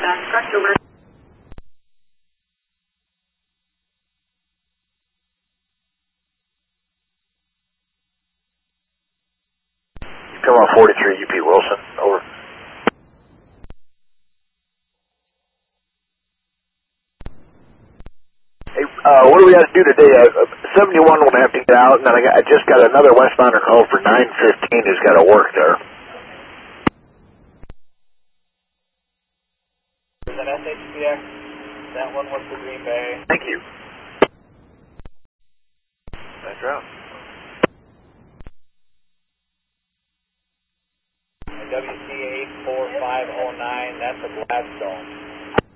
Come on, 43 UP Wilson, over. Hey, what do we got to do today? 71 will have to get out, and then I just got another westbounder call for 915 who's got to work there. There's an SHPX, that one was for Green Bay. Thank you. Nice route. WC 84509, that's a Gladstone.